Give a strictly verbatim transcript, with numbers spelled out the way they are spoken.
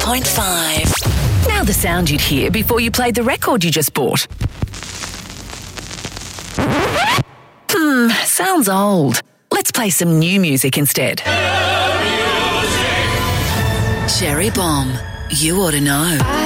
point five. Now the sound you'd hear before you played the record you just bought. Hmm, sounds old. Let's play some new music instead. Cherry Bomb. You ought to know.